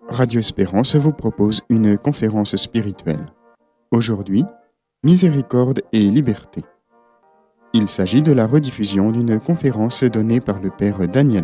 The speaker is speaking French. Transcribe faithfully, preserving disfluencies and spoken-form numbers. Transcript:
Radio Espérance vous propose une conférence spirituelle. Aujourd'hui, Miséricorde et liberté. Il s'agit de la rediffusion d'une conférence donnée par le père Daniel